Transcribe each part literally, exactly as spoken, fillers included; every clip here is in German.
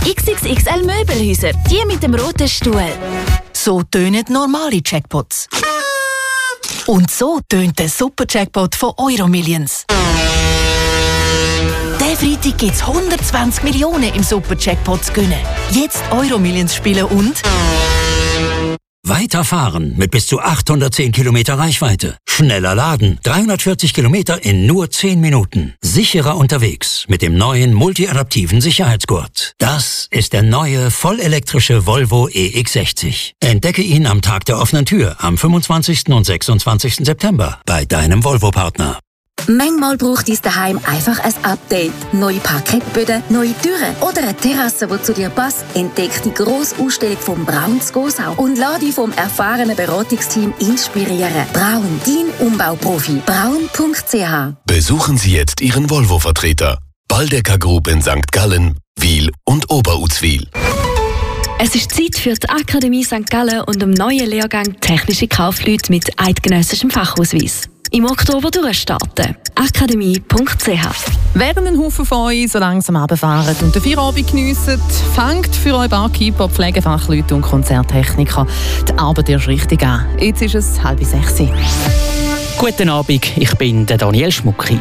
X X X L Möbelhäuser, die mit dem roten Stuhl. So tönen normale Jackpots. Und so tönt der Super-Jackpot von Euromillions. Diesen Freitag gibt es hundertzwanzig Millionen im Super-Jackpot zu gewinnen. Jetzt Euromillions spielen und... Weiterfahren mit bis zu achthundertzehn Kilometer Reichweite. Schneller laden. dreihundertvierzig Kilometer in nur zehn Minuten. Sicherer unterwegs mit dem neuen multi-adaptiven Sicherheitsgurt. Das ist der neue vollelektrische Volvo E X sechzig. Entdecke ihn am Tag der offenen Tür am fünfundzwanzigsten und sechsundzwanzigsten September bei deinem Volvo-Partner. Manchmal braucht es daheim einfach ein Update. Neue Parkettböden, neue Türen oder eine Terrasse, die zu dir passt. Entdeck die grosse Ausstellung von Braun zu Gosau und lass dich vom erfahrenen Beratungsteam inspirieren. Braun, dein Umbauprofi. braun punkt c h. Besuchen Sie jetzt Ihren Volvo-Vertreter. Baldecker Group in Sankt Gallen, Wil und Oberuzwil. Es ist Zeit für die Akademie Sankt Gallen und dem neuen Lehrgang Technische Kaufleute mit eidgenössischem Fachausweis. Im Oktober durchstarten. akademie punkt c h. Während ein Haufen von euch so langsam runterfahren und den Feierabend geniessen, fängt für euch Barkeeper, Pflegefachleute und Konzerttechniker die Arbeit erst richtig an. Jetzt ist es halb sechs. Guten Abend, ich bin der Daniel Schmucki.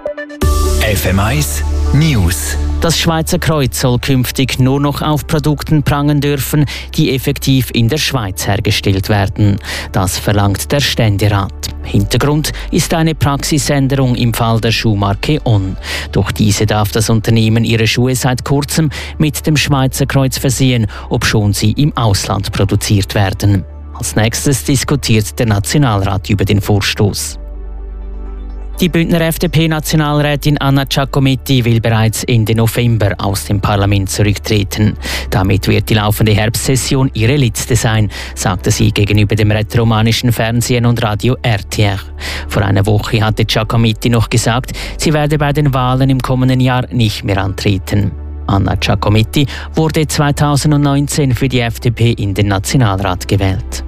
F M eins News. Das Schweizer Kreuz soll künftig nur noch auf Produkten prangen dürfen, die effektiv in der Schweiz hergestellt werden. Das verlangt der Ständerat. Hintergrund ist eine Praxisänderung im Fall der Schuhmarke On. Durch diese darf das Unternehmen ihre Schuhe seit kurzem mit dem Schweizer Kreuz versehen, obschon sie im Ausland produziert werden. Als nächstes diskutiert der Nationalrat über den Vorstoß. Die Bündner F D P-Nationalrätin Anna Giacometti will bereits Ende November aus dem Parlament zurücktreten. Damit wird die laufende Herbstsession ihre letzte sein, sagte sie gegenüber dem rätoromanischen Fernsehen und Radio R T R. Vor einer Woche hatte Giacometti noch gesagt, sie werde bei den Wahlen im kommenden Jahr nicht mehr antreten. Anna Giacometti wurde zweitausendneunzehn für die F D P in den Nationalrat gewählt.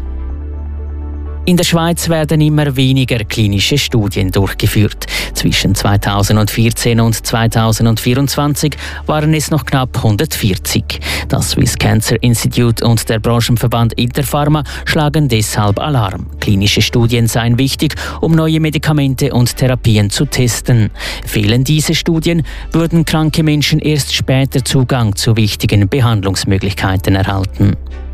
In der Schweiz werden immer weniger klinische Studien durchgeführt. Zwischen zweitausendvierzehn und zweitausendvierundzwanzig waren es noch knapp hundertvierzig. Das Swiss Cancer Institute und der Branchenverband Interpharma schlagen deshalb Alarm. Klinische Studien seien wichtig, um neue Medikamente und Therapien zu testen. Fehlen diese Studien, würden kranke Menschen erst später Zugang zu wichtigen Behandlungsmöglichkeiten erhalten.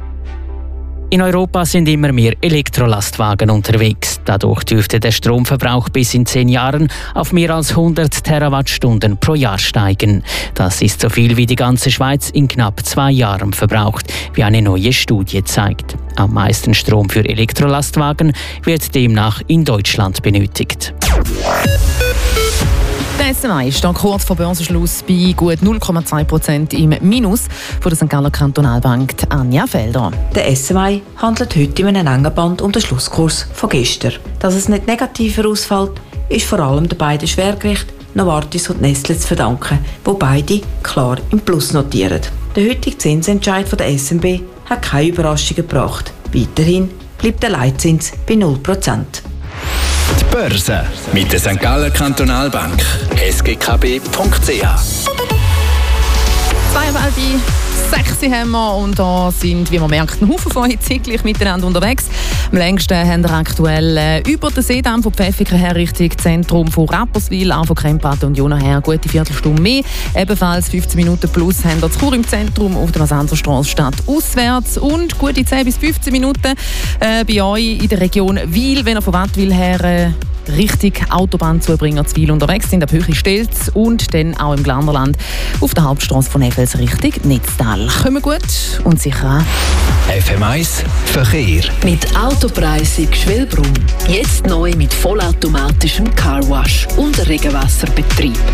In Europa sind immer mehr Elektrolastwagen unterwegs. Dadurch dürfte der Stromverbrauch bis in zehn Jahren auf mehr als hundert Terawattstunden pro Jahr steigen. Das ist so viel wie die ganze Schweiz in knapp zwei Jahren verbraucht, wie eine neue Studie zeigt. Am meisten Strom für Elektrolastwagen wird demnach in Deutschland benötigt. Der S M I steht kurz vor Börsenschluss bei gut null Komma zwei Prozent im Minus von der Sankt Galler Kantonalbank Anja Felder. Der S M I handelt heute in einem engen Band um den Schlusskurs von gestern. Dass es nicht negativer ausfällt, ist vor allem den beiden Schwergewichten Novartis und Nestle zu verdanken, wo beide klar im Plus notieren. Der heutige Zinsentscheid von der S N B hat keine Überraschungen gebracht. Weiterhin bleibt der Leitzins bei null Prozent. Die Börse mit der Sankt Galler Kantonalbank. S G K B punkt C H. Zweieinhalb sechs haben wir und da sind, wie man merkt, ein Haufen von euch zeitgleich miteinander unterwegs. Am längsten haben wir aktuell äh, über den Seedamm von Pfäffiken her Richtung Zentrum von Rapperswil, auch von Krempate und Jona her, gute Viertelstunde mehr. Ebenfalls fünfzehn Minuten plus haben wir zu Chur im Zentrum auf der Masanzerstrasse statt auswärts und gute zehn bis fünfzehn Minuten äh, bei euch in der Region Wil, wenn ihr von Wattwil her äh, richtig Autobahnzubringer zu Wil unterwegs sind, ab Höchi-Stelz und dann auch im Glarnerland auf der Hauptstrasse von Effels Richtung Netztal. Kommen gut und sicher an. F M eins Verkehr. Mit Autopreisung Schwelbrunn. Jetzt neu mit vollautomatischem Carwash und Regenwasserbetrieb.